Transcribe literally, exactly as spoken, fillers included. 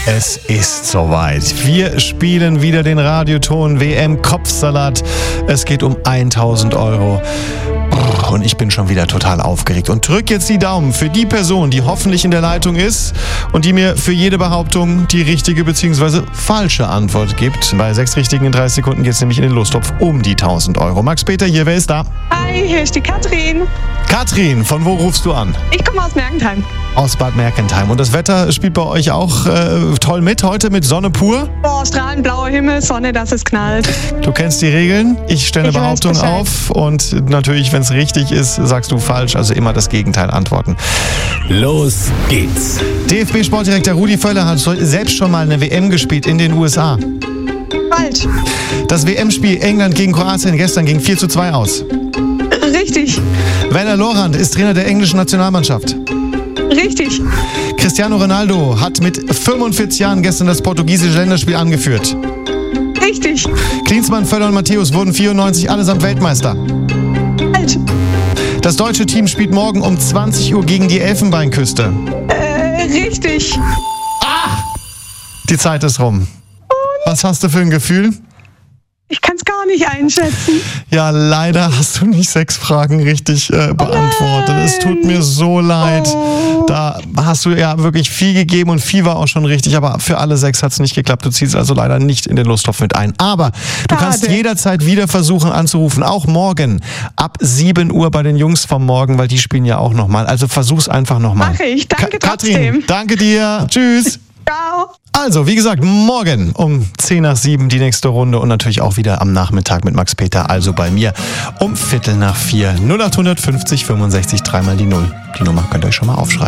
Es ist soweit. Wir spielen wieder den Radioton W M-Kopfsalat. Es geht um tausend Euro. Und ich bin schon wieder total aufgeregt. Und drück jetzt die Daumen für die Person, die hoffentlich in der Leitung ist und die mir für jede Behauptung die richtige bzw. falsche Antwort gibt. Bei sechs Richtigen in dreißig Sekunden geht es nämlich in den Lostopf um die tausend Euro. Max-Peter hier, wer ist da? Hi, hier ist die Katrin. Katrin, von wo rufst du an? Ich komme aus Mergentheim. Aus Bad Mergentheim. Und das Wetter spielt bei euch auch äh, toll mit heute mit Sonne pur? Boah, strahlend blauer Himmel, Sonne, dass es knallt. Du kennst die Regeln. Ich stelle eine Ich weiß Behauptung Bescheid. auf und natürlich, wenn es richtig ist, sagst du falsch. Also immer das Gegenteil antworten. Los geht's. D F B-Sportdirektor Rudi Völler hat selbst schon mal eine W M gespielt in den U S A. Falsch. Das W M-Spiel England gegen Kroatien gestern ging vier zu zwei aus. Richtig. Werner Lorand ist Trainer der englischen Nationalmannschaft. Richtig. Cristiano Ronaldo hat mit fünfundvierzig Jahren gestern das portugiesische Länderspiel angeführt. Richtig. Klinsmann, Völler und Matthäus wurden vierundneunzig allesamt Weltmeister. Falsch. Das deutsche Team spielt morgen um zwanzig Uhr gegen die Elfenbeinküste. Äh, richtig. Die Zeit ist rum. Was hast du für ein Gefühl? Ich kann es gar nicht einschätzen. Ja, leider hast du nicht sechs Fragen richtig äh, beantwortet. nein. Es tut mir so leid. Oh. Da hast du ja wirklich viel gegeben und viel war auch schon richtig, aber für alle sechs hat es nicht geklappt. Du ziehst also leider nicht in den Lostopf mit ein. Aber du Schade. kannst jederzeit wieder versuchen anzurufen, auch morgen ab sieben Uhr bei den Jungs vom Morgen, weil die spielen ja auch nochmal. Also versuch's einfach nochmal. Mache ich. Danke Ka- Katrin, trotzdem. danke dir. Tschüss. Ciao. Also, wie gesagt, morgen um zehn nach sieben die nächste Runde und natürlich auch wieder am Nachmittag mit Max-Peter, also bei mir um Viertel nach vier. null acht fünfzig fünfundsechzig dreimal die Null. Die Nummer könnt ihr euch schon mal aufschreiben.